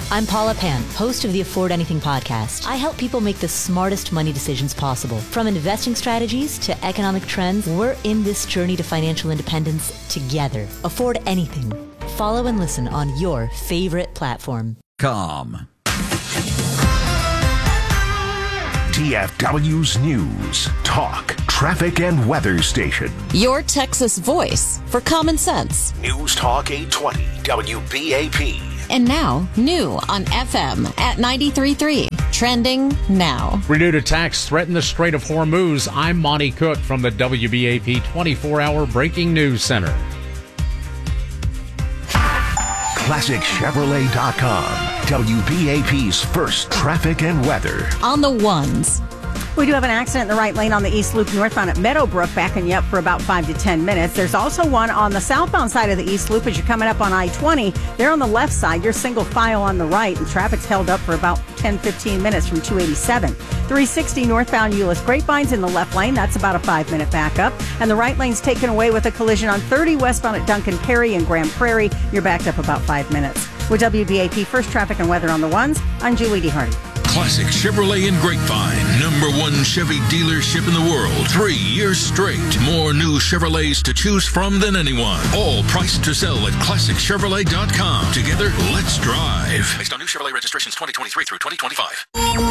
I'm Paula Pan, host of the Afford Anything podcast. I help people make the smartest money decisions possible. From investing strategies to economic trends, we're in this journey to financial independence together. Afford Anything. Follow and listen on your favorite platform. DFW's News, Talk, Traffic, and Weather Station. Your Texas voice for common sense. News Talk 820, WBAP. And now, new on FM at 93.3. Trending now. Renewed attacks threaten the Strait of Hormuz. I'm Monty Cook from the WBAP 24-hour Breaking News Center. ClassicChevrolet.com, WBAP's first traffic and weather. On the ones. We do have an accident in the right lane on the East Loop northbound at Meadowbrook, backing you up for about 5 to 10 minutes. There's also one on the southbound side of the East Loop as you're coming up on I-20. They're on the left side. You're single file on the right, and traffic's held up for about 10-15 minutes from 287. 360 northbound Euless Grapevines in the left lane. That's about a 5-minute backup. And the right lane's taken away with a collision on 30 westbound at Duncan Perry and Grand Prairie. You're backed up about 5 minutes. With WBAP First Traffic and Weather on the ones, I'm Julie D. Hardy. Classic Chevrolet in Grapevine, #1 Chevy dealership in the world. 3 years straight. More new Chevrolets to choose from than anyone. All priced to sell at ClassicChevrolet.com. Together, let's drive. Based on new Chevrolet registrations 2023 through 2025.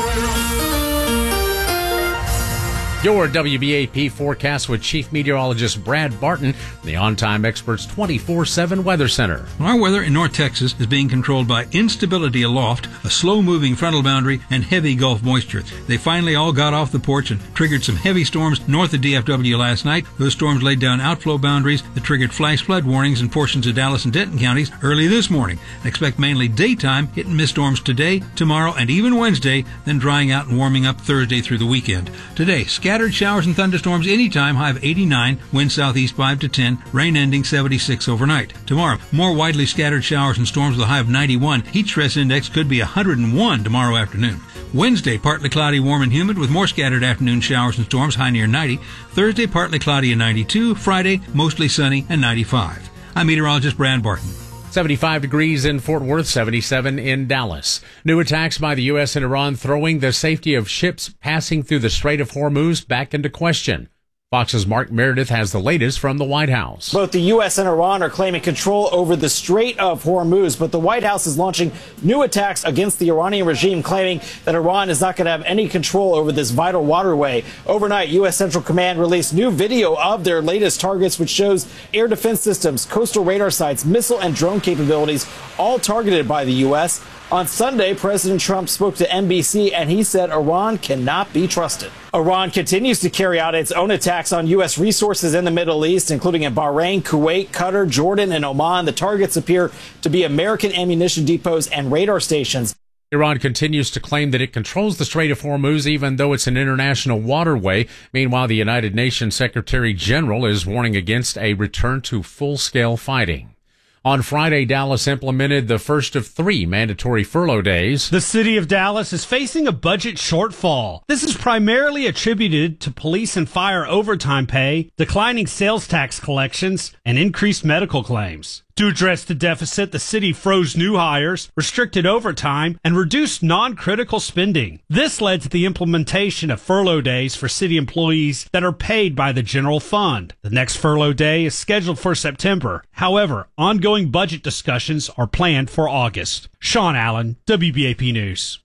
Your WBAP forecast with Chief Meteorologist Brad Barton, the On-Time Experts 24/7 Weather Center. Our weather in North Texas is being controlled by instability aloft, a slow-moving frontal boundary, and heavy Gulf moisture. They finally all got off the porch and triggered some heavy storms north of DFW last night. Those storms laid down outflow boundaries that triggered flash flood warnings in portions of Dallas and Denton counties early this morning. Expect mainly daytime hit and miss storms today, tomorrow, and even Wednesday, then drying out and warming up Thursday through the weekend. Today, scattered showers and thunderstorms anytime, high of 89, wind southeast 5 to 10, rain ending 76 overnight. Tomorrow, more widely scattered showers and storms with a high of 91. Heat stress index could be 101 tomorrow afternoon. Wednesday, partly cloudy, warm and humid with more scattered afternoon showers and storms, high near 90. Thursday, partly cloudy and 92. Friday, mostly sunny and 95. I'm meteorologist Brad Barton. 75 degrees in Fort Worth, 77 in Dallas. New attacks by the U.S. and Iran throwing the safety of ships passing through the Strait of Hormuz back into question. Fox's Mark Meredith has the latest from the White House. Both the U.S. and Iran are claiming control over the Strait of Hormuz, but the White House is launching new attacks against the Iranian regime, claiming that Iran is not going to have any control over this vital waterway. Overnight, U.S. Central Command released new video of their latest targets, which shows air defense systems, coastal radar sites, missile and drone capabilities, all targeted by the U.S. On Sunday, President Trump spoke to NBC, and he said Iran cannot be trusted. Iran continues to carry out its own attacks on U.S. resources in the Middle East, including in Bahrain, Kuwait, Qatar, Jordan, and Oman. The targets appear to be American ammunition depots and radar stations. Iran continues to claim that it controls the Strait of Hormuz, even though it's an international waterway. Meanwhile, the United Nations Secretary General is warning against a return to full-scale fighting. On Friday, Dallas implemented the first of 3 mandatory furlough days. The city of Dallas is facing a budget shortfall. This is primarily attributed to police and fire overtime pay, declining sales tax collections, and increased medical claims. To address the deficit, the city froze new hires, restricted overtime, and reduced non-critical spending. This led to the implementation of furlough days for city employees that are paid by the general fund. The next furlough day is scheduled for September. However, ongoing budget discussions are planned for August. Sean Allen, WBAP News.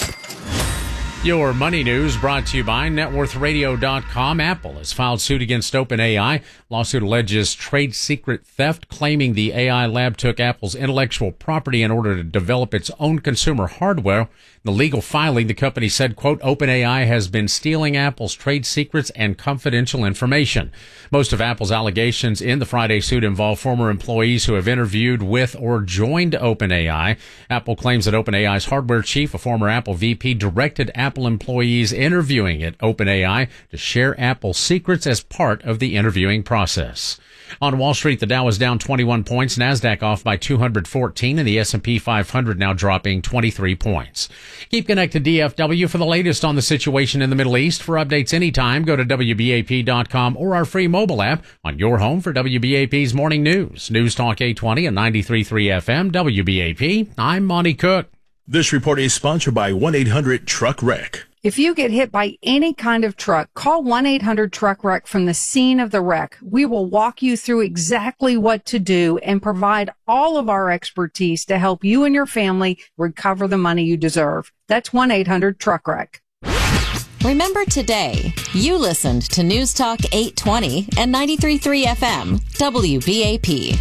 Your money news brought to you by NetWorthRadio.com. Apple has filed suit against OpenAI. Lawsuit alleges trade secret theft, claiming the AI lab took Apple's intellectual property in order to develop its own consumer hardware. In the legal filing, the company said, quote, OpenAI has been stealing Apple's trade secrets and confidential information. Most of Apple's allegations in the Friday suit involve former employees who have interviewed with or joined OpenAI. Apple claims that OpenAI's hardware chief, a former Apple VP, directed Apple employees interviewing at OpenAI to share Apple secrets as part of the interviewing process. On Wall Street, the Dow is down 21 points, NASDAQ off by 214, and the S&P 500 now dropping 23 points. Keep connected to DFW for the latest on the situation in the Middle East. For updates anytime, go to WBAP.com or our free mobile app on your home for WBAP's morning news. News Talk 820 and 93.3 FM, WBAP. I'm Monty Cook. This report is sponsored by 1-800-TRUCK-WRECK. If you get hit by any kind of truck, call 1-800-TRUCK-WRECK from the scene of the wreck. We will walk you through exactly what to do and provide all of our expertise to help you and your family recover the money you deserve. That's 1-800-TRUCK-WRECK. Remember today, you listened to News Talk 820 and 93.3 FM, WBAP.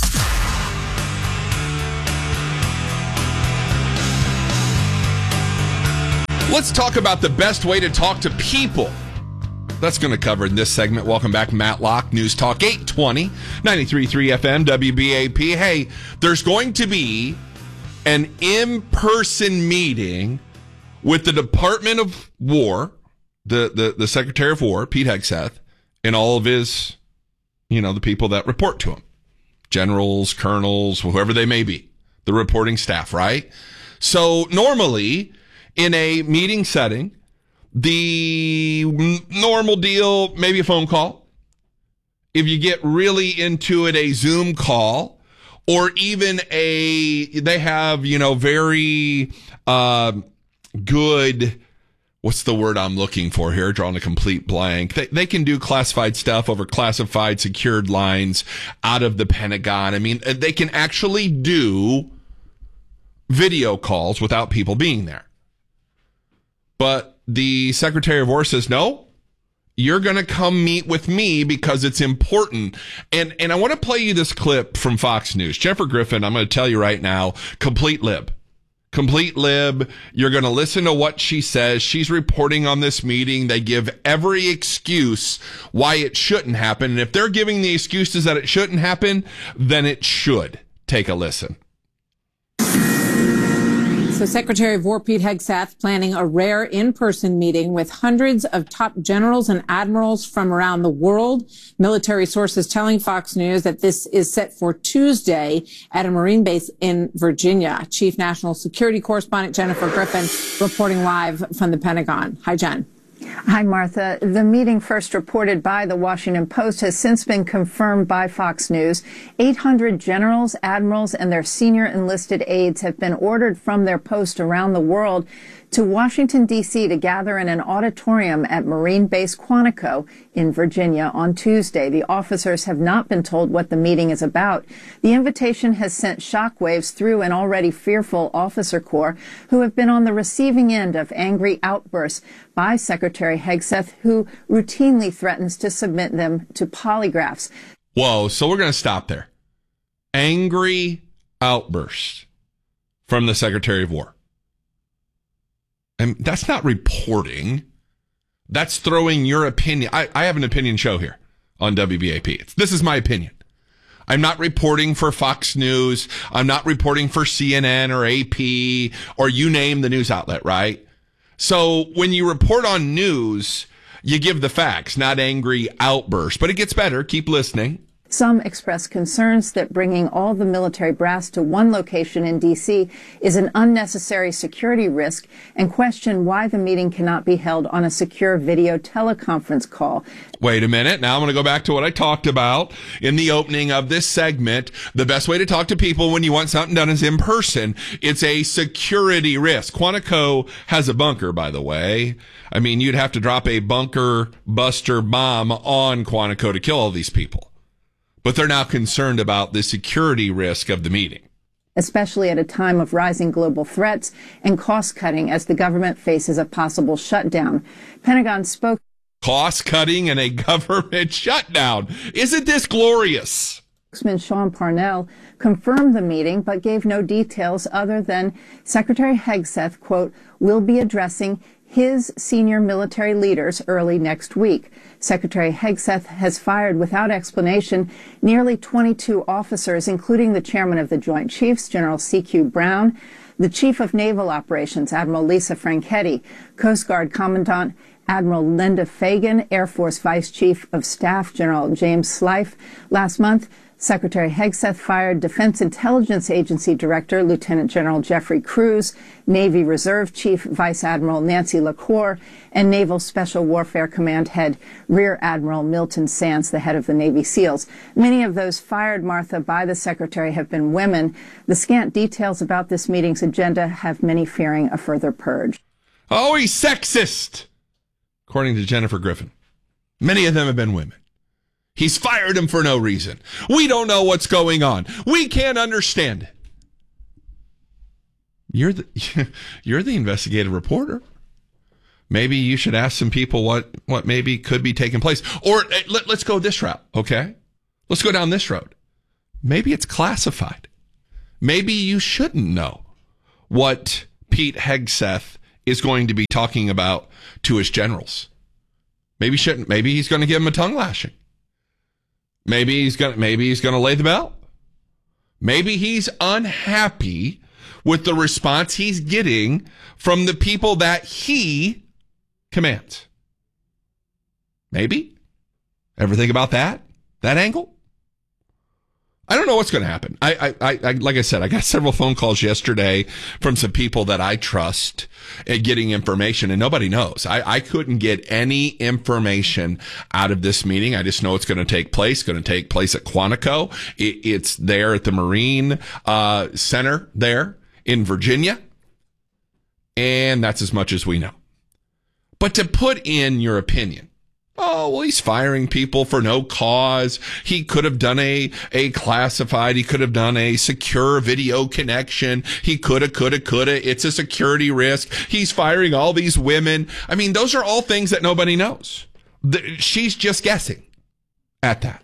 Let's talk about the best way to talk to people. That's going to cover in this segment. Welcome back, Matt Locke, News Talk 820, 93.3 FM, WBAP. Hey, there's going to be an in-person meeting with the Department of War, the Secretary of War, Pete Hegseth, and all of his, the people that report to him. Generals, colonels, whoever they may be. The reporting staff, right? So normally, in a meeting setting, the normal deal, maybe a phone call. If you get really into it, a Zoom call, or even they have, very good, what's the word I'm looking for here? Drawing a complete blank. They can do classified stuff over classified secured lines out of the Pentagon. I mean, they can actually do video calls without people being there. But the Secretary of War says, no, you're going to come meet with me because it's important. And I want to play you this clip from Fox News. Jennifer Griffin, I'm going to tell you right now, complete lib. Complete lib. You're going to listen to what she says. She's reporting on this meeting. They give every excuse why it shouldn't happen. And if they're giving the excuses that it shouldn't happen, then it should. Take a listen. So Secretary of War Pete Hegseth planning a rare in-person meeting with hundreds of top generals and admirals from around the world. Military sources telling Fox News that this is set for Tuesday at a Marine base in Virginia. Chief National Security Correspondent Jennifer Griffin reporting live from the Pentagon. Hi, Jen. Hi, Martha. The meeting, first reported by the Washington Post, has since been confirmed by Fox News. 800 generals, admirals, and their senior enlisted aides have been ordered from their posts around the world to Washington, D.C. to gather in an auditorium at Marine Base Quantico in Virginia on Tuesday. The officers have not been told what the meeting is about. The invitation has sent shockwaves through an already fearful officer corps who have been on the receiving end of angry outbursts by Secretary Hegseth, who routinely threatens to submit them to polygraphs. Whoa, so we're going to stop there. Angry outbursts from the Secretary of War. And that's not reporting. That's throwing your opinion. I have an opinion show here on WBAP. This is my opinion. I'm not reporting for Fox News. I'm not reporting for CNN or AP or you name the news outlet, right? So when you report on news, you give the facts, not angry outbursts. But it gets better. Keep listening. Some express concerns that bringing all the military brass to one location in D.C. is an unnecessary security risk and question why the meeting cannot be held on a secure video teleconference call. Wait a minute. Now I'm going to go back to what I talked about in the opening of this segment. The best way to talk to people when you want something done is in person. It's a security risk. Quantico has a bunker, by the way. I mean, you'd have to drop a bunker buster bomb on Quantico to kill all these people. But they're now concerned about the security risk of the meeting. Especially at a time of rising global threats and cost cutting as the government faces a possible shutdown. Pentagon spoke. Cost cutting and a government shutdown. Isn't this glorious? Spokesman Sean Parnell confirmed the meeting, but gave no details other than Secretary Hegseth, quote, will be addressing his senior military leaders early next week. Secretary Hegseth has fired without explanation nearly 22 officers, including the chairman of the Joint Chiefs, General C.Q. Brown, the chief of naval operations, Admiral Lisa Franchetti, Coast Guard Commandant Admiral Linda Fagan, Air Force Vice Chief of Staff General James Slife. Last month, Secretary Hegseth fired Defense Intelligence Agency Director Lieutenant General Jeffrey Cruz, Navy Reserve Chief Vice Admiral Nancy LaCour, and Naval Special Warfare Command Head Rear Admiral Milton Sands, the head of the Navy SEALs. Many of those fired, Martha, by the Secretary have been women. The scant details about this meeting's agenda have many fearing a further purge. Oh, he's sexist, according to Jennifer Griffin. Many of them have been women. He's fired them for no reason. We don't know what's going on. We can't understand it. You're the investigative reporter. Maybe you should ask some people what maybe could be taking place. Or let's go this route, okay? Let's go down this road. Maybe it's classified. Maybe you shouldn't know what Pete Hegseth is going to be talking about to his generals. Maybe shouldn't. Maybe he's going to give him a tongue lashing. Maybe he's going to lay the belt. Maybe he's unhappy with the response he's getting from the people that he commands. Maybe. Ever think about that angle? I don't know what's going to happen. I like I said, I got several phone calls yesterday from some people that I trust at getting information, and nobody knows. I couldn't get any information out of this meeting. I just know it's going to take place. It's going to take place at Quantico. It's there at the Marine Center there in Virginia, and that's as much as we know. But to put in your opinion, oh, well, he's firing people for no cause. He could have done a classified. He could have done a secure video connection. He coulda. It's a security risk. He's firing all these women. I mean, those are all things that nobody knows. She's just guessing at that.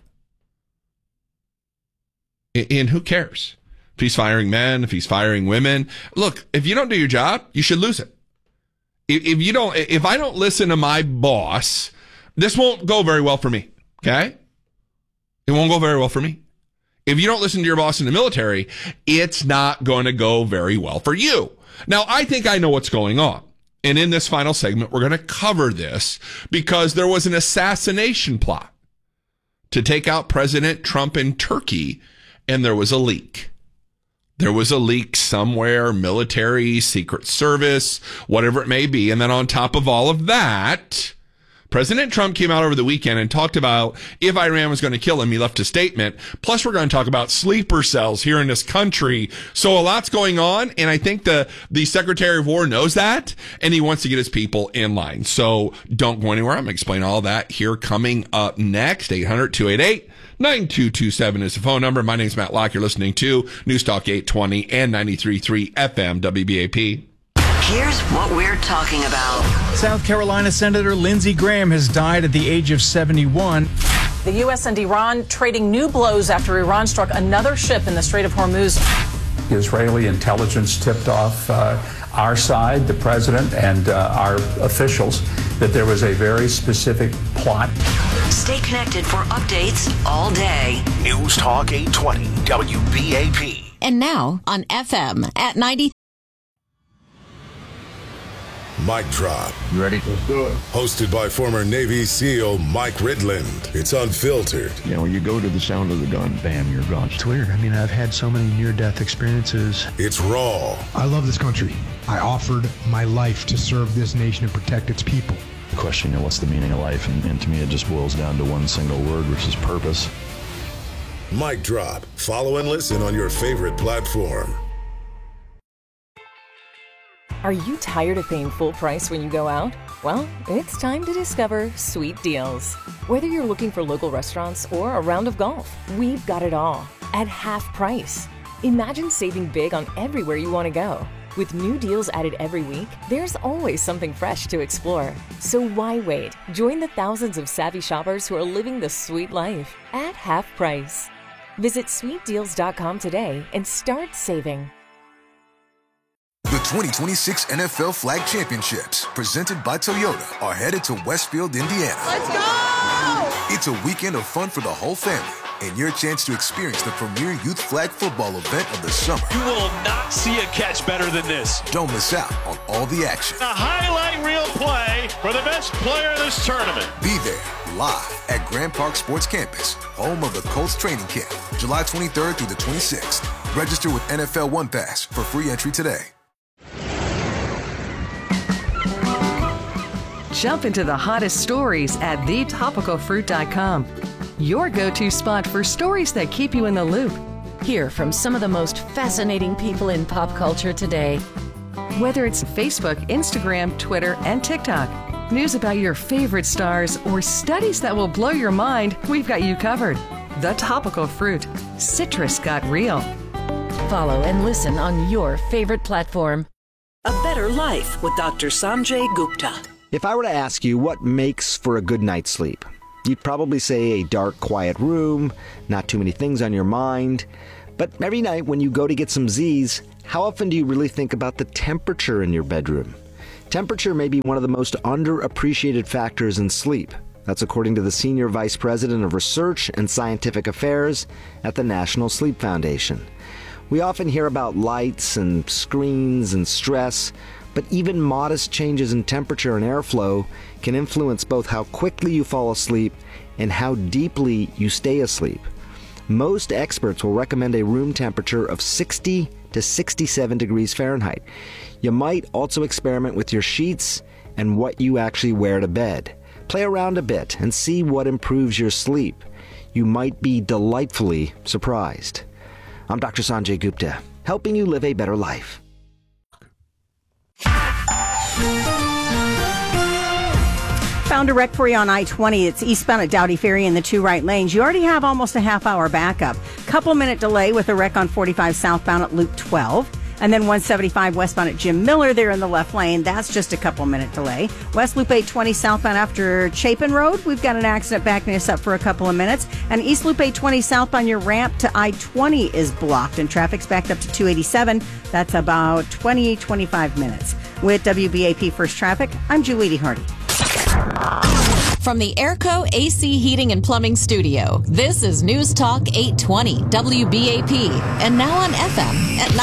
And who cares? If he's firing men, if he's firing women. Look, if you don't do your job, you should lose it. If I don't listen to my boss, this won't go very well for me, okay? It won't go very well for me. If you don't listen to your boss in the military, it's not going to go very well for you. Now, I think I know what's going on. And in this final segment, we're going to cover this because there was an assassination plot to take out President Trump in Turkey, and there was a leak. There was a leak somewhere, military, Secret Service, whatever it may be. And then on top of all of that, President Trump came out over the weekend and talked about if Iran was going to kill him, he left a statement. Plus, we're going to talk about sleeper cells here in this country. So a lot's going on, and I think the Secretary of War knows that, and he wants to get his people in line. So don't go anywhere. I'm going to explain all that here coming up next. 800-288-9227 is the phone number. My name's Matt Locke. You're listening to News Talk 820 and 93.3 FM WBAP. Here's what we're talking about. South Carolina Senator Lindsey Graham has died at the age of 71. The U.S. and Iran trading new blows after Iran struck another ship in the Strait of Hormuz. Israeli intelligence tipped off our side, the president, and our officials that there was a very specific plot. Stay connected for updates all day. News Talk 820 WBAP. And now on FM at 90. Mic Drop. You ready? Let's do it. Hosted by former Navy SEAL Mike Ridland. It's unfiltered. You know, you go to the sound of the gun, bam, you're gone. It's weird. I mean, I've had so many near-death experiences. It's raw. I love this country. I offered my life to serve this nation and protect its people. The question, you know, what's the meaning of life? And to me, it just boils down to one single word, which is purpose. Mic Drop. Follow and listen on your favorite platform. Are you tired of paying full price when you go out? Well, it's time to discover Sweet Deals. Whether you're looking for local restaurants or a round of golf, we've got it all at half price. Imagine saving big on everywhere you want to go. With new deals added every week, there's always something fresh to explore. So why wait? Join the thousands of savvy shoppers who are living the sweet life at half price. Visit sweetdeals.com today and start saving. The 2026 NFL Flag Championships, presented by Toyota, are headed to Westfield, Indiana. Let's go! It's a weekend of fun for the whole family, and your chance to experience the premier youth flag football event of the summer. You will not see a catch better than this. Don't miss out on all the action. A highlight reel play for the best player of this tournament. Be there live at Grand Park Sports Campus, home of the Colts training camp, July 23rd through the 26th. Register with NFL One Pass for free entry today. Jump into the hottest stories at thetopicalfruit.com. Your go-to spot for stories that keep you in the loop. Hear from some of the most fascinating people in pop culture today. Whether it's Facebook, Instagram, Twitter, and TikTok, news about your favorite stars, or studies that will blow your mind, we've got you covered. The Topical Fruit. Citrus got real. Follow and listen on your favorite platform. A Better Life with Dr. Sanjay Gupta. If I were to ask you what makes for a good night's sleep, you'd probably say a dark, quiet room, not too many things on your mind. But every night when you go to get some Z's, how often do you really think about the temperature in your bedroom? Temperature may be one of the most underappreciated factors in sleep. That's according to the Senior Vice President of Research and Scientific Affairs at the National Sleep Foundation. We often hear about lights and screens and stress, but even modest changes in temperature and airflow can influence both how quickly you fall asleep and how deeply you stay asleep. Most experts will recommend a room temperature of 60 to 67 degrees Fahrenheit. You might also experiment with your sheets and what you actually wear to bed. Play around a bit and see what improves your sleep. You might be delightfully surprised. I'm Dr. Sanjay Gupta, helping you live a better life. Found a wreck for you on I-20. It's eastbound at Dowdy Ferry in the two right lanes. You already have almost a half-hour backup. Couple-minute delay with a wreck on 45 southbound at Loop 12. And then 175 westbound at Jim Miller there in the left lane. That's just a couple-minute delay. West Loop 820 southbound after Chapin Road. We've got an accident backing us up for a couple of minutes. And East Loop 820 southbound, your ramp to I-20 is blocked. And traffic's backed up to 287. That's about 25 minutes. With WBAP First Traffic, I'm Julie Hardy. From the Airco AC Heating and Plumbing Studio, this is News Talk 820 WBAP, and now on FM at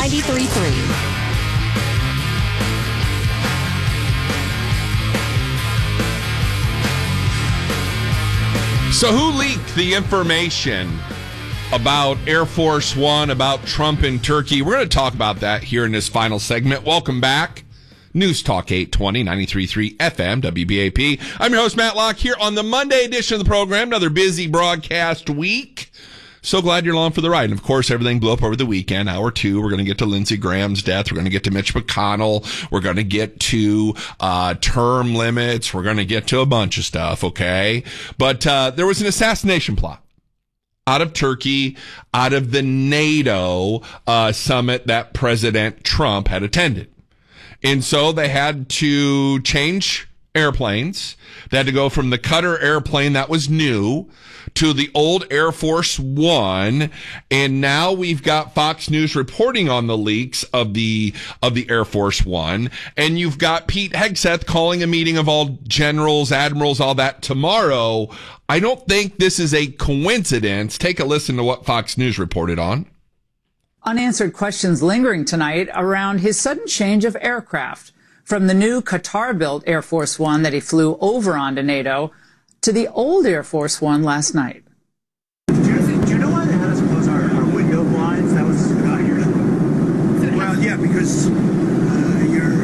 93.3. So who leaked the information about Air Force One, about Trump and Turkey? We're going to talk about that here in this final segment. Welcome back. News Talk 820, 93.3 FM, WBAP. I'm your host, Matt Locke, here on the Monday edition of the program. Another busy broadcast week. So glad you're along for the ride. And, of course, everything blew up over the weekend. Hour two, we're going to get to Lindsey Graham's death. We're going to get to Mitch McConnell. We're going to get to term limits. We're going to get to a bunch of stuff, okay? But there was an assassination plot out of Turkey, out of the NATO summit that President Trump had attended. And so they had to change airplanes. They had to go from the Qatar airplane that was new to the old Air Force One. And now we've got Fox News reporting on the leaks of the Air Force One. And you've got Pete Hegseth calling a meeting of all generals, admirals, all that tomorrow. I don't think this is a coincidence. Take a listen to what Fox News reported on. Unanswered questions lingering tonight around his sudden change of aircraft from the new Qatar-built Air Force One that he flew over onto NATO to the old Air Force One last night. Do you know why they had us close our window blinds? That was out here. Well, yeah, because you're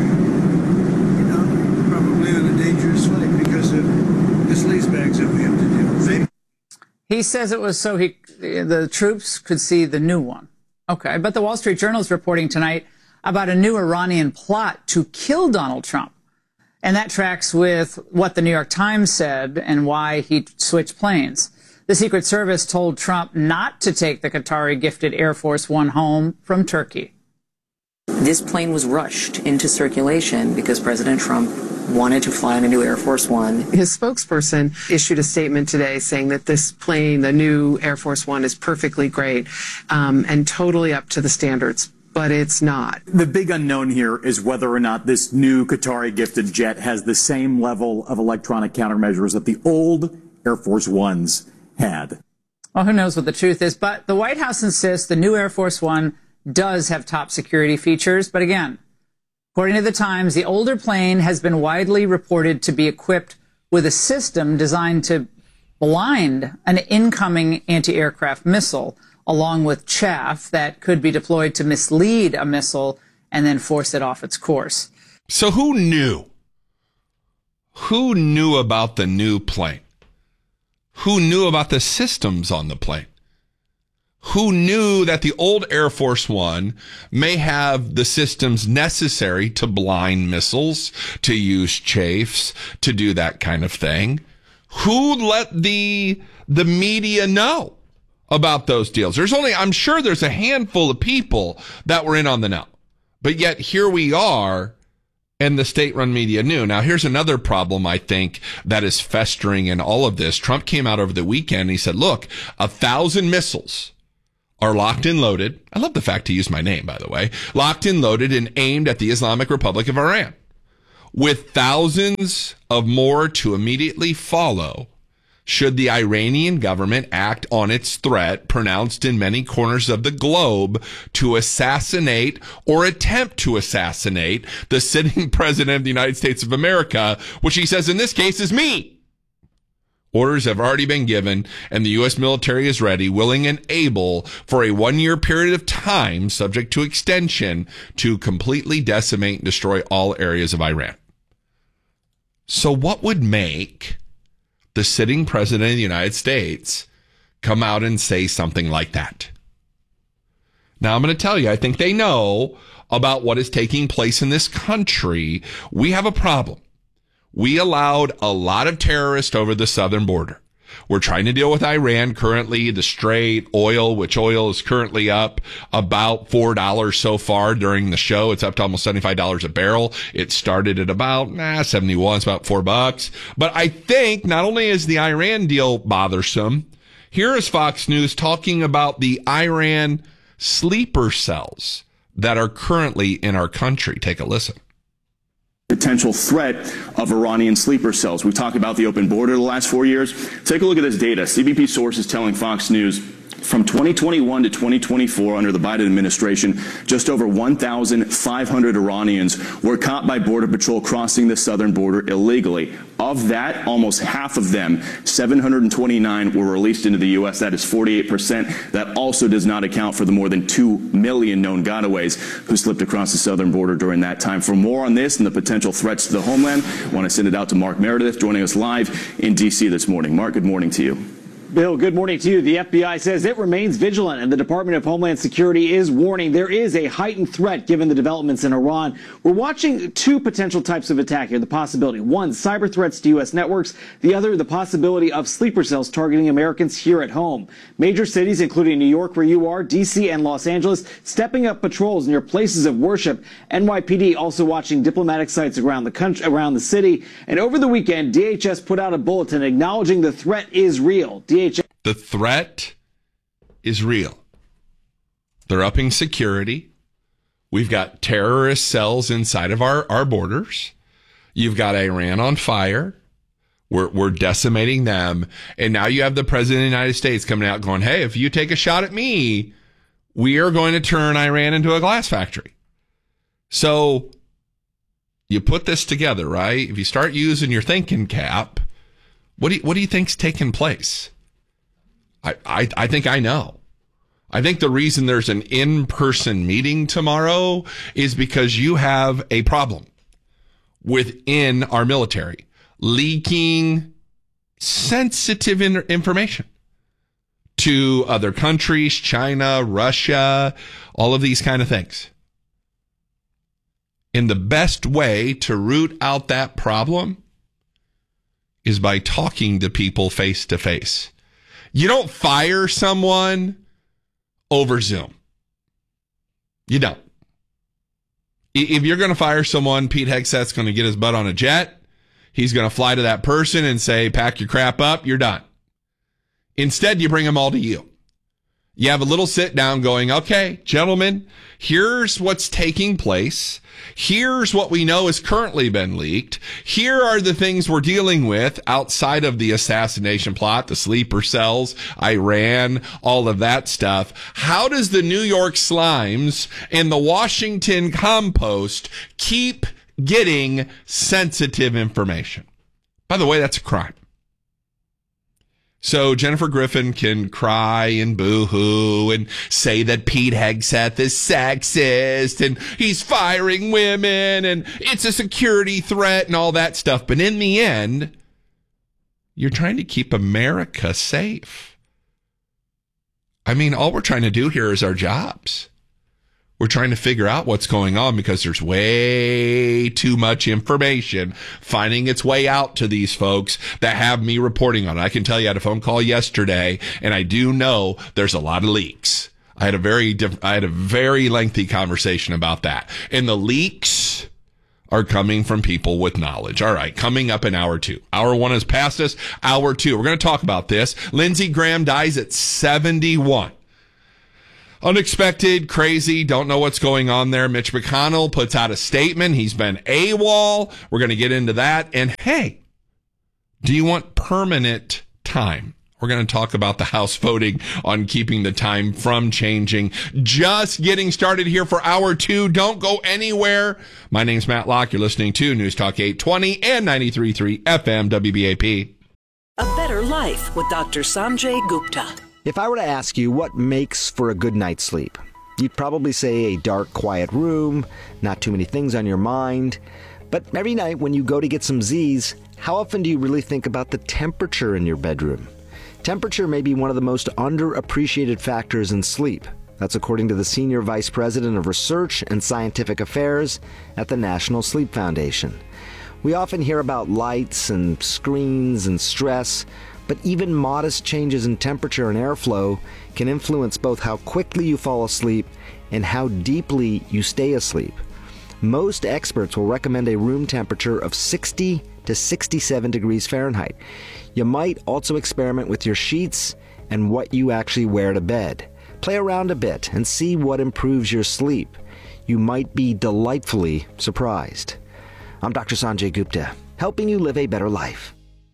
probably on a dangerous flight because of the sleaze bags that we have to deal with. He says it was so the troops could see the new one. Okay, but the Wall Street Journal is reporting tonight about a new Iranian plot to kill Donald Trump. And that tracks with what the New York Times said and why he switched planes. The Secret Service told Trump not to take the Qatari-gifted Air Force One home from Turkey. This plane was rushed into circulation because President Trump wanted to fly on a new Air Force One. His spokesperson issued a statement today saying that this plane, the new Air Force One, is perfectly great and totally up to the standards. But it's not. The big unknown here is whether or not this new Qatari-gifted jet has the same level of electronic countermeasures that the old Air Force Ones had. Well, who knows what the truth is, but the White House insists the new Air Force One does have top security features. But again, according to the Times, the older plane has been widely reported to be equipped with a system designed to blind an incoming anti-aircraft missile, along with chaff that could be deployed to mislead a missile and then force it off its course. So who knew? Who knew about the new plane? Who knew about the systems on the plane? Who knew that the old Air Force One may have the systems necessary to blind missiles, to use chafes, to do that kind of thing? Who let the media know about those deals? I'm sure there's a handful of people that were in on the know. But yet here we are, and the state-run media knew. Now, here's another problem, I think, that is festering in all of this. Trump came out over the weekend and he said, look, 1,000 missiles are locked and loaded. I love the fact he used my name, by the way. Locked and loaded and aimed at the Islamic Republic of Iran, with thousands of more to immediately follow should the Iranian government act on its threat pronounced in many corners of the globe to assassinate or attempt to assassinate the sitting president of the United States of America, which he says in this case is me. Orders have already been given, and the U.S. military is ready, willing, and able for a 1-year period of time, subject to extension, to completely decimate and destroy all areas of Iran. So what would make the sitting president of the United States come out and say something like that? Now, I'm going to tell you, I think they know about what is taking place in this country. We have a problem. We allowed a lot of terrorists over the southern border. We're trying to deal with Iran currently, the Strait, oil, which oil is currently up about $4 so far during the show. It's up to almost $75 a barrel. It started at about 71. It's about $4. But I think not only is the Iran deal bothersome, here is Fox News talking about the Iran sleeper cells that are currently in our country. Take a listen. Potential threat of Iranian sleeper cells. We've talked about the open border the last 4 years. Take a look at this data. CBP sources telling Fox News from 2021 to 2024 under the Biden administration, just over 1,500 Iranians were caught by Border Patrol crossing the southern border illegally. Of that, almost half of them, 729, were released into the U.S. That is 48%. That also does not account for the more than 2 million known gotaways who slipped across the southern border during that time. For more on this and the potential threats to the homeland, I want to send it out to Mark Meredith, joining us live in D.C. this morning. Mark, good morning to you. Bill, good morning to you. The FBI says it remains vigilant, and the Department of Homeland Security is warning there is a heightened threat given the developments in Iran. We're watching two potential types of attack here. The possibility, one, cyber threats to U.S. networks. The other, the possibility of sleeper cells targeting Americans here at home. Major cities, including New York, where you are, D.C., and Los Angeles, stepping up patrols near places of worship. NYPD also watching diplomatic sites around the country, around the city. And over the weekend, DHS put out a bulletin acknowledging the threat is real. The threat is real. They're upping security. We've got terrorist cells inside of our borders. You've got Iran on fire. We're decimating them. And now you have the president of the United States coming out going, hey, if you take a shot at me, we are going to turn Iran into a glass factory. So you put this together, right? If you start using your thinking cap, what do you think's taking place? I think I know. I think the reason there's an in-person meeting tomorrow is because you have a problem within our military leaking sensitive information to other countries, China, Russia, all of these kind of things. And the best way to root out that problem is by talking to people face to face. You don't fire someone over Zoom. You don't. If you're going to fire someone, Pete Hegseth's going to get his butt on a jet. He's going to fly to that person and say, pack your crap up, you're done. Instead, you bring them all to you. You have a little sit down going, okay, gentlemen, here's what's taking place. Here's what we know has currently been leaked. Here are the things we're dealing with outside of the assassination plot, the sleeper cells, Iran, all of that stuff. How does the New York Slimes and the Washington Compost keep getting sensitive information? By the way, that's a crime. So Jennifer Griffin can cry and boo-hoo and say that Pete Hegseth is sexist and he's firing women and it's a security threat and all that stuff. But in the end, you're trying to keep America safe. I mean, all we're trying to do here is our jobs. We're trying to figure out what's going on because there's way too much information finding its way out to these folks that have me reporting on it. I can tell you I had a phone call yesterday, and I do know there's a lot of leaks. I had a very lengthy conversation about that. And the leaks are coming from people with knowledge. All right, coming up in hour 2. Hour 1 has passed us. Hour 2, we're going to talk about this. Lindsey Graham dies at 71. Unexpected, crazy, don't know what's going on there. Mitch McConnell puts out a statement. He's been AWOL. We're going to get into that. And hey, do you want permanent time? We're going to talk about the House voting on keeping the time from changing. Just getting started here for hour 2. Don't go anywhere. My name's Matt Locke. You're listening to News Talk 820 and 93.3 FM WBAP. A Better Life with Dr. Sanjay Gupta. If I were to ask you what makes for a good night's sleep, you'd probably say a dark, quiet room, not too many things on your mind. But every night when you go to get some Z's, how often do you really think about the temperature in your bedroom? Temperature may be one of the most underappreciated factors in sleep. That's according to the Senior Vice President of Research and Scientific Affairs at the National Sleep Foundation. We often hear about lights and screens and stress, but even modest changes in temperature and airflow can influence both how quickly you fall asleep and how deeply you stay asleep. Most experts will recommend a room temperature of 60 to 67 degrees Fahrenheit. You might also experiment with your sheets and what you actually wear to bed. Play around a bit and see what improves your sleep. You might be delightfully surprised. I'm Dr. Sanjay Gupta, helping you live a better life.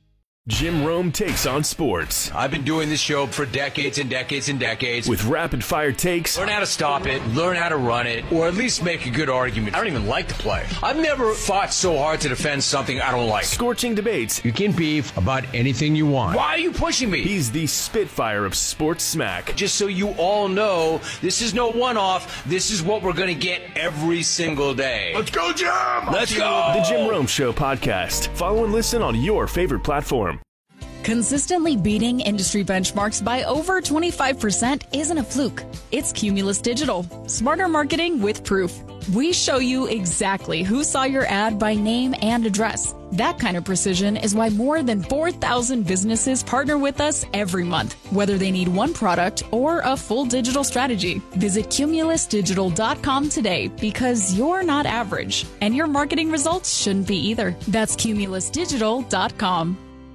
Jim Rome takes on sports. I've been doing this show for decades and decades and decades. With rapid-fire takes. Learn how to stop it, learn how to run it, or at least make a good argument. I don't even like to play. I've never fought so hard to defend something I don't like. Scorching debates. You can beef about anything you want. Why are you pushing me? He's the Spitfire of sports smack. Just so you all know, this is no one-off. This is what we're going to get every single day. Let's go, Jim! Let's go! The Jim Rome Show podcast. Follow and listen on your favorite platform. Consistently beating industry benchmarks by over 25% isn't a fluke. It's Cumulus Digital. Smarter marketing with proof. We show you exactly who saw your ad by name and address. That kind of precision is why more than 4,000 businesses partner with us every month, whether they need one product or a full digital strategy. Visit cumulusdigital.com today because you're not average, and your marketing results shouldn't be either. That's cumulusdigital.com.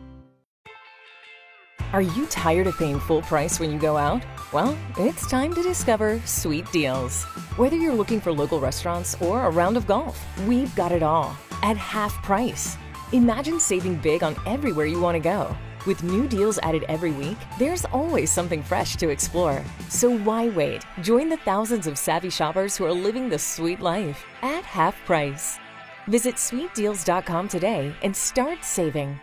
Are you tired of paying full price when you go out? Well, it's time to discover Sweet Deals. Whether you're looking for local restaurants or a round of golf, we've got it all at half price. Imagine saving big on everywhere you want to go. With new deals added every week, there's always something fresh to explore. So why wait? Join the thousands of savvy shoppers who are living the sweet life at half price. Visit sweetdeals.com today and start saving.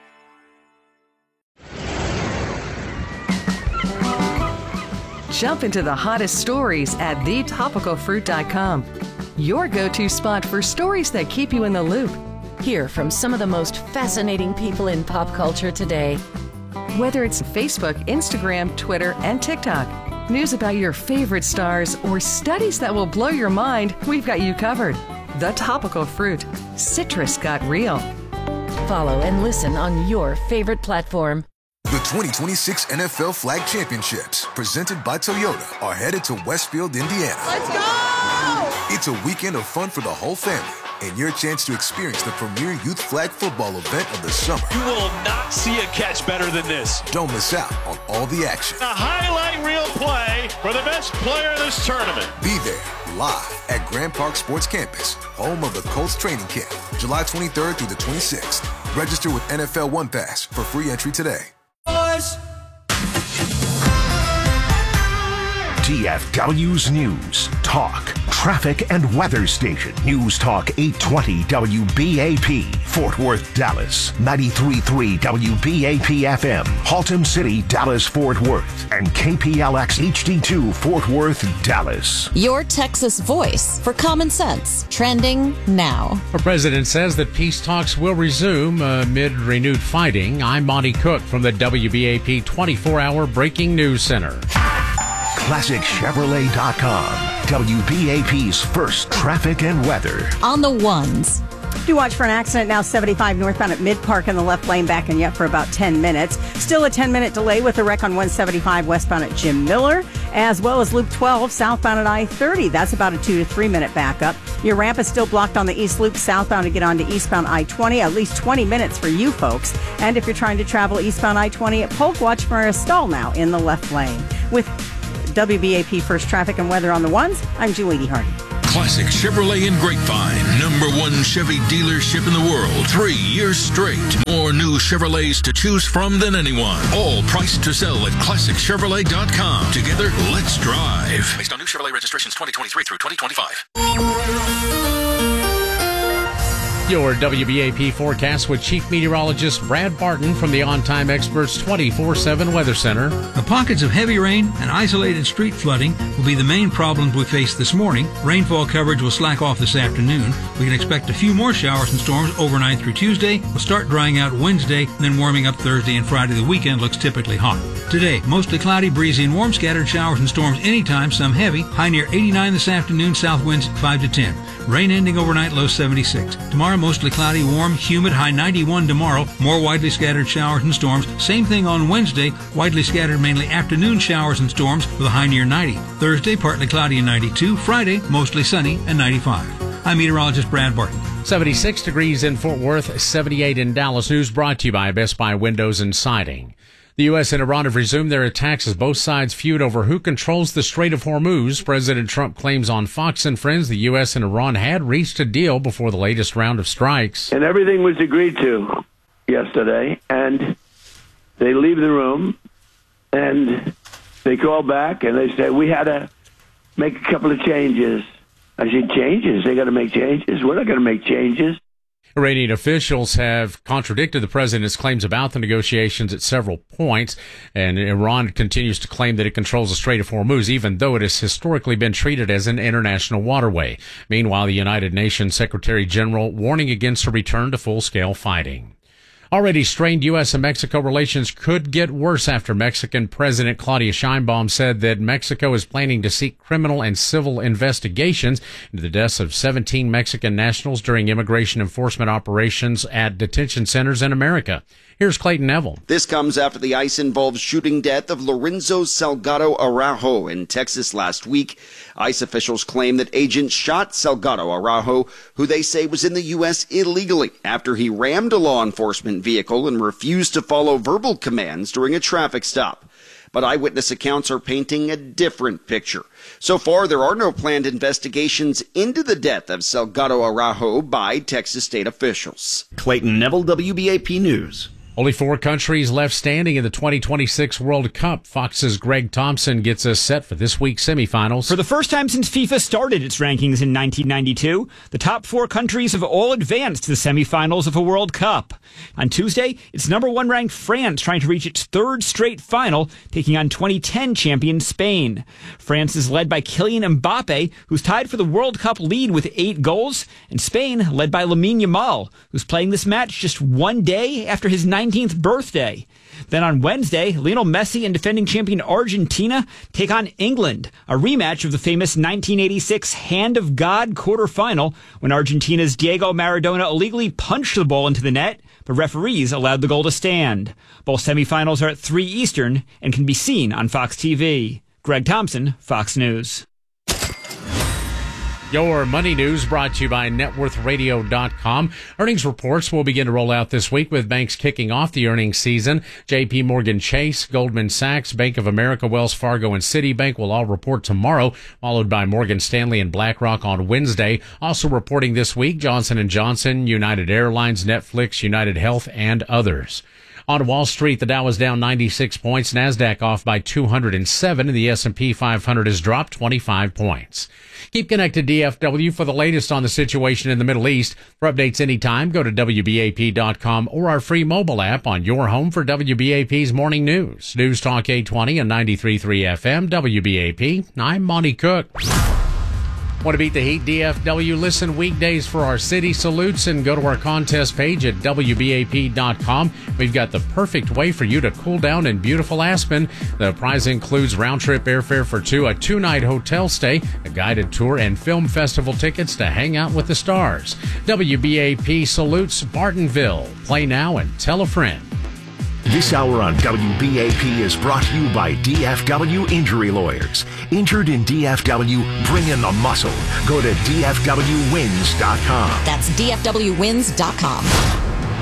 Jump into the hottest stories at thetopicalfruit.com. Your go-to spot for stories that keep you in the loop. Hear from some of the most fascinating people in pop culture today. Whether it's Facebook, Instagram, Twitter, and TikTok, news about your favorite stars, or studies that will blow your mind, we've got you covered. The Topical Fruit. Citrus got real. Follow and listen on your favorite platform. The 2026 NFL Flag Championships, presented by Toyota, are headed to Westfield, Indiana. Let's go! It's a weekend of fun for the whole family, and your chance to experience the premier youth flag football event of the summer. You will not see a catch better than this. Don't miss out on all the action. A highlight reel play for the best player of this tournament. Be there live at Grand Park Sports Campus, home of the Colts training camp, July 23rd through the 26th. Register with NFL One Pass for free entry today. TFW's News, Talk, Traffic and Weather Station. News Talk 820 WBAP, Fort Worth, Dallas. 93.3 WBAP FM, Haltom City, Dallas, Fort Worth. And KPLX HD2, Fort Worth, Dallas. Your Texas voice for common sense. Trending now. The president says that peace talks will resume amid renewed fighting. I'm Monty Cook from the WBAP 24-hour Breaking News Center. ClassicChevrolet.com, WBAP's first traffic and weather. On the ones. Do watch for an accident now 75 northbound at Mid Park in the left lane, backing you up for about 10 minutes. Still a 10-minute delay with a wreck on 175 westbound at Jim Miller, as well as Loop 12 southbound at I-30. That's about a 2 to 3 minute backup. Your ramp is still blocked on the East Loop southbound to get onto eastbound I-20, at least 20 minutes for you folks. And if you're trying to travel eastbound I-20 at Polk, watch for a stall now in the left lane. With WBAP First Traffic and Weather on the ones, I'm Julie Hardy. Classic Chevrolet in Grapevine, #1 Chevy dealership in the world, 3 years straight. More new Chevrolets to choose from than anyone. All priced to sell at ClassicChevrolet.com. Together, let's drive. Based on new Chevrolet registrations 2023 through 2025. Your WBAP forecast with Chief Meteorologist Brad Barton from the On Time Experts 24/7 Weather Center. The pockets of heavy rain and isolated street flooding will be the main problems we face this morning. Rainfall coverage will slack off this afternoon. We can expect a few more showers and storms overnight through Tuesday. We'll start drying out Wednesday, then warming up Thursday and Friday. The weekend looks typically hot. Today, mostly cloudy, breezy, and warm. Scattered showers and storms anytime, some heavy. High near 89 this afternoon, south winds 5 to 10. Rain ending overnight, low 76. Tomorrow, mostly cloudy, warm, humid, high 91 tomorrow. More widely scattered showers and storms. Same thing on Wednesday, widely scattered, mainly afternoon showers and storms with a high near 90. Thursday, partly cloudy and 92. Friday, mostly sunny and 95. I'm meteorologist Brad Barton. 76 degrees in Fort Worth, 78 in Dallas. News brought to you by Best Buy Windows and Siding. The U.S. and Iran have resumed their attacks as both sides feud over who controls the Strait of Hormuz. President Trump claims on Fox and Friends the U.S. and Iran had reached a deal before the latest round of strikes. And everything was agreed to yesterday, and they leave the room, and they call back, and they say, we had to make a couple of changes. I said, changes? They got to make changes? We're not going to make changes. Iranian officials have contradicted the president's claims about the negotiations at several points, and Iran continues to claim that it controls the Strait of Hormuz, even though it has historically been treated as an international waterway. Meanwhile, the United Nations Secretary General warning against a return to full-scale fighting. Already strained U.S. and Mexico relations could get worse after Mexican President Claudia Sheinbaum said that Mexico is planning to seek criminal and civil investigations into the deaths of 17 Mexican nationals during immigration enforcement operations at detention centers in America. Here's Clayton Neville. This comes after the ICE-involved shooting death of Lorenzo Salgado Araujo in Texas last week. ICE officials claim that agents shot Salgado Araujo, who they say was in the U.S. illegally, after he rammed a law enforcement vehicle and refused to follow verbal commands during a traffic stop. But eyewitness accounts are painting a different picture. So far, there are no planned investigations into the death of Salgado Araujo by Texas state officials. Clayton Neville, WBAP News. Only 4 countries left standing in the 2026 World Cup. Fox's Greg Thompson gets us set for this week's semifinals. For the first time since FIFA started its rankings in 1992, the top 4 countries have all advanced to the semifinals of a World Cup. On Tuesday, it's number 1 ranked France trying to reach its 3rd straight final, taking on 2010 champion Spain. France is led by Kylian Mbappe, who's tied for the World Cup lead with 8 goals, and Spain led by Lamine Yamal, who's playing this match just one day after his 19th birthday. Then on Wednesday, Lionel Messi and defending champion Argentina take on England, a rematch of the famous 1986 Hand of God quarterfinal when Argentina's Diego Maradona illegally punched the ball into the net, but referees allowed the goal to stand. Both semifinals are at 3 Eastern and can be seen on Fox TV. Greg Thompson, Fox News. Your money news brought to you by networthradio.com. Earnings reports will begin to roll out this week with banks kicking off the earnings season. JP Morgan Chase, Goldman Sachs, Bank of America, Wells Fargo, and Citibank will all report tomorrow, followed by Morgan Stanley and BlackRock on Wednesday. Also reporting this week, Johnson & Johnson, United Airlines, Netflix, United Health, and others. On Wall Street, the Dow is down 96 points, NASDAQ off by 207, and the S&P 500 has dropped 25 points. Keep connected DFW for the latest on the situation in the Middle East. For updates anytime, go to WBAP.com or our free mobile app on your home for WBAP's morning news. News Talk 820 and 93.3 FM, WBAP. I'm Monty Cook. Want to beat the heat, DFW? Listen weekdays for our city salutes and go to our contest page at WBAP.com. We've got the perfect way for you to cool down in beautiful Aspen. The prize includes round-trip airfare for two, a two-night hotel stay, a guided tour, and film festival tickets to hang out with the stars. WBAP salutes Bartonville. Play now and tell a friend. This hour on WBAP is brought to you by DFW Injury Lawyers. Injured in DFW, bring in the muscle. Go to DFWwins.com. That's DFWwins.com.